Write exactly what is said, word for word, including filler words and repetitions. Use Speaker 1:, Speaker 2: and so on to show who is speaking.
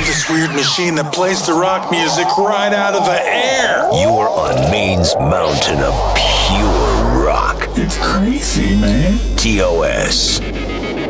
Speaker 1: have this weird machine that plays the rock music right out of the air.
Speaker 2: You're on Maine's mountain of pure rock.
Speaker 1: It's crazy, man.
Speaker 2: T O S.